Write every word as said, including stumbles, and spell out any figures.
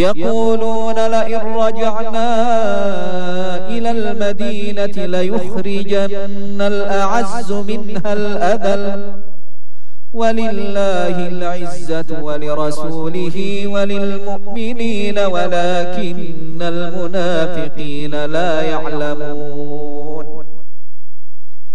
يقولون لئن رجعنا إلى المدينة ليخرجن الأعز منها الأذل ولله العزة ولرسوله وللمؤمنين ولكن المنافقين لا يعلمون